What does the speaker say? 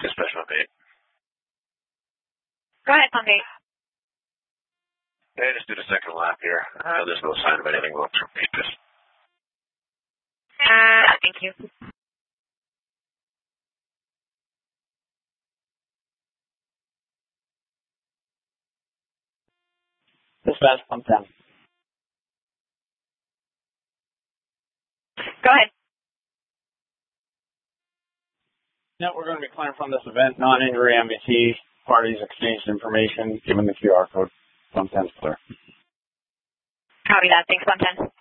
Dispatch pump 8. Go ahead, pump 8. Okay, just do the second lap here. There's no sign of anything going through Peaches. Thank you. Dispatch pump 10. Go ahead. Yep, we're going to be clearing from this event. Non-injury MVT. Parties exchanged information given the QR code. Pump 10's clear. Copy that. Thanks, pump 10.